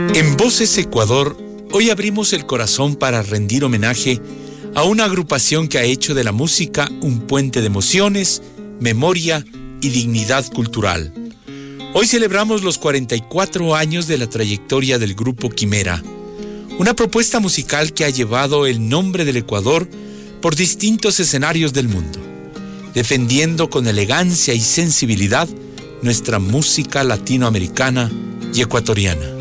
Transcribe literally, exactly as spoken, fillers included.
En Voces Ecuador, hoy abrimos el corazón para rendir homenaje a una agrupación que ha hecho de la música un puente de emociones, memoria y dignidad cultural. Hoy celebramos los cuarenta y cuatro años de la trayectoria del grupo Quimera, una propuesta musical que ha llevado el nombre del Ecuador por distintos escenarios del mundo, defendiendo con elegancia y sensibilidad nuestra música latinoamericana y ecuatoriana.